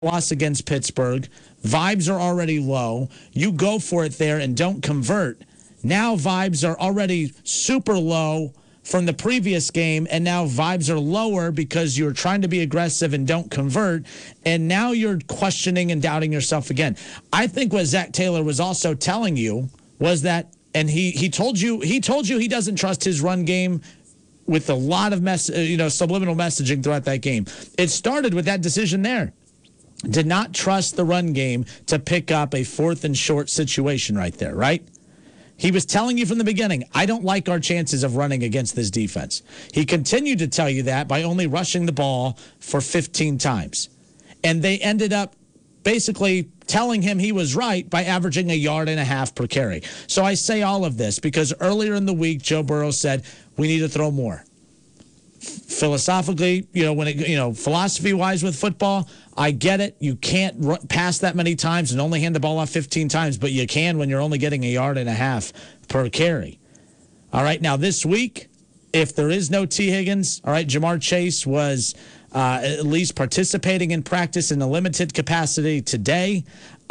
loss against Pittsburgh. Vibes are already low. You go for it there and don't convert. Now vibes are already super low from the previous game, and now vibes are lower because you're trying to be aggressive and don't convert, and now you're questioning and doubting yourself again. I think what Zach Taylor was also telling you was that, and he told you he doesn't trust his run game with a lot of subliminal messaging throughout that game. It started with that decision there. Did not trust the run game to pick up a 4th and short situation right there, right? He was telling you from the beginning, I don't like our chances of running against this defense. He continued to tell you that by only rushing the ball for 15 times. And they ended up basically telling him he was right by averaging 1.5 yards per carry. So I say all of this because earlier in the week, Joe Burrow said, we need to throw more. Philosophically, philosophy-wise with football, I get it. You can't pass that many times and only hand the ball off 15 times, but you can when you're only getting 1.5 yards per carry. All right, now this week, if there is no T. Higgins, all right, Ja'Marr Chase was at least participating in practice in a limited capacity today.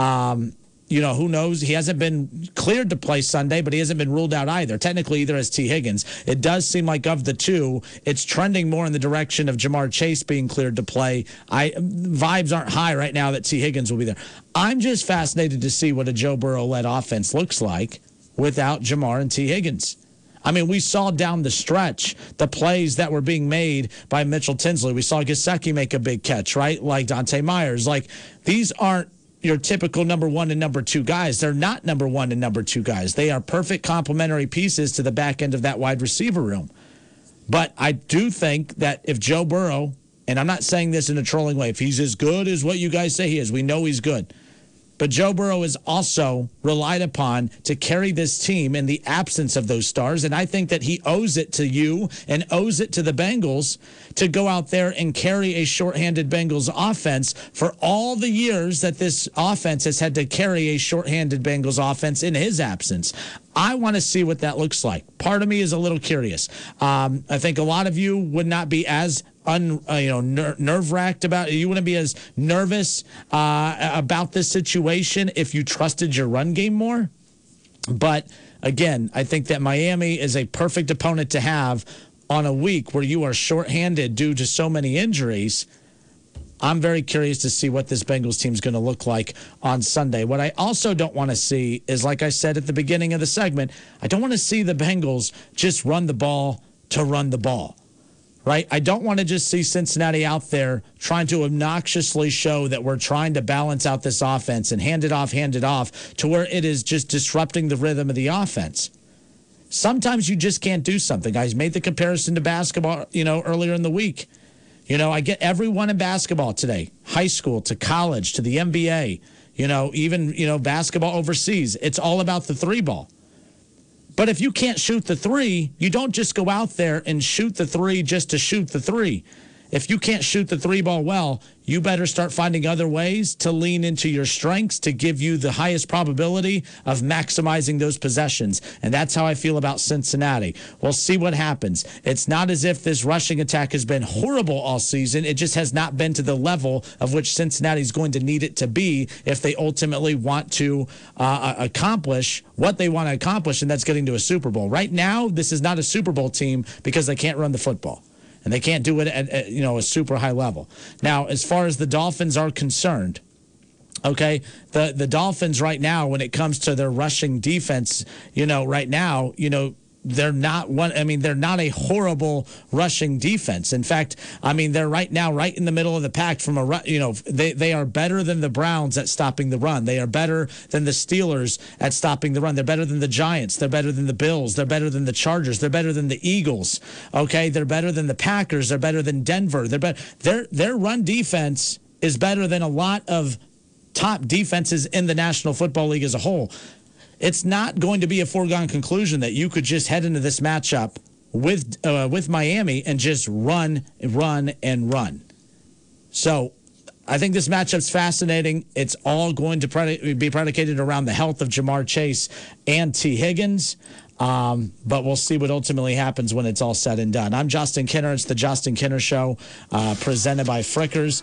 Who knows? He hasn't been cleared to play Sunday, but he hasn't been ruled out either. Technically, either as T. Higgins. It does seem like of the two, it's trending more in the direction of Ja'Marr Chase being cleared to play. Vibes aren't high right now that T. Higgins will be there. I'm just fascinated to see what a Joe Burrow-led offense looks like without Ja'Marr and T. Higgins. I mean, we saw down the stretch the plays that were being made by Mitchell Tinsley. We saw Gesicki make a big catch, right? Like Dante Myers. Like, these aren't your typical number 1 and number 2 guys. They're not number 1 and number 2 guys. They are perfect complementary pieces to the back end of that wide receiver room. But I do think that if Joe Burrow, and I'm not saying this in a trolling way, if he's as good as what you guys say he is, we know he's good. But Joe Burrow is also relied upon to carry this team in the absence of those stars. And I think that he owes it to you and owes it to the Bengals to go out there and carry a shorthanded Bengals offense for all the years that this offense has had to carry a shorthanded Bengals offense in his absence. I want to see what that looks like. Part of me is a little curious. I think a lot of you would not be as nerve-wracked about it. You wouldn't be as nervous about this situation if you trusted your run game more. But again, I think that Miami is a perfect opponent to have on a week where you are shorthanded due to so many injuries. I'm very curious to see what this Bengals team is going to look like on Sunday. What I also don't want to see is, like I said at the beginning of the segment, I don't want to see the Bengals just run the ball to run the ball. Right? I don't want to just see Cincinnati out there trying to obnoxiously show that we're trying to balance out this offense and hand it off to where it is just disrupting the rhythm of the offense. Sometimes you just can't do something. I made the comparison to basketball, earlier in the week. I get everyone in basketball today, high school to college to the NBA, even basketball overseas. It's all about the 3-ball. But if you can't shoot the 3, you don't just go out there and shoot the 3 just to shoot the 3. If you can't shoot the 3-ball well, you better start finding other ways to lean into your strengths to give you the highest probability of maximizing those possessions. And that's how I feel about Cincinnati. We'll see what happens. It's not as if this rushing attack has been horrible all season. It just has not been to the level of which Cincinnati is going to need it to be if they ultimately want to accomplish what they want to accomplish, and that's getting to a Super Bowl. Right now, this is not a Super Bowl team because they can't run the football. And they can't do it at a super high level. Now, as far as the Dolphins are concerned, okay, the Dolphins right now, when it comes to their rushing defense, right now, they're not they're not a horrible rushing defense. In fact, they're right now right in the middle of the pack from they are better than the Browns at stopping the run. They are better than the Steelers at stopping the run. They're better than the Giants. They're better than the Bills. They're better than the Chargers. They're better than the Eagles. Okay, they're better than the Packers. They're better than Denver. Their run defense is better than a lot of top defenses in the National Football League as a whole. It's not going to be a foregone conclusion that you could just head into this matchup with Miami and just run. So I think this matchup's fascinating. It's all going to be predicated around the health of Ja'Marr Chase and T. Higgins. But we'll see what ultimately happens when it's all said and done. I'm Justin Kinner. It's the Justin Kinner Show, presented by Frickers.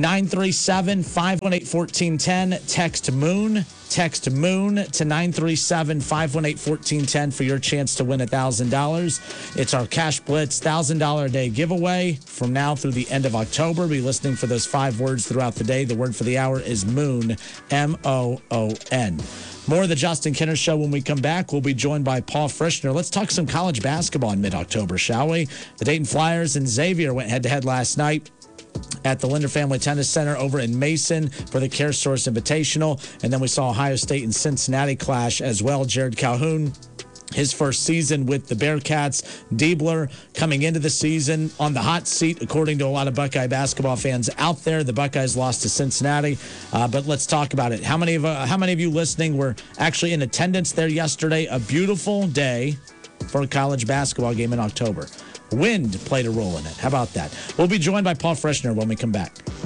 937-518-1410. Text MOON. Text MOON to 937-518-1410 for your chance to win $1,000. It's our Cash Blitz $1,000 a day giveaway from now through the end of October. Be listening for those 5 words throughout the day. The word for the hour is MOON, MOON. More of the Justin Kinner Show when we come back. We'll be joined by Paul Frischner. Let's talk some college basketball in mid-October, shall we? The Dayton Flyers and Xavier went head-to-head last night at the Linder Family Tennis Center over in Mason for the CareSource Invitational. And then we saw Ohio State and Cincinnati clash as well. Jared Calhoun, his first season with the Bearcats. Diebler coming into the season on the hot seat, according to a lot of Buckeye basketball fans out there. The Buckeyes lost to Cincinnati, but let's talk about it. How many of you listening were actually in attendance there yesterday? A beautiful day for a college basketball game in October. Wind played a role in it. How about that? We'll be joined by Paul Frischner when we come back.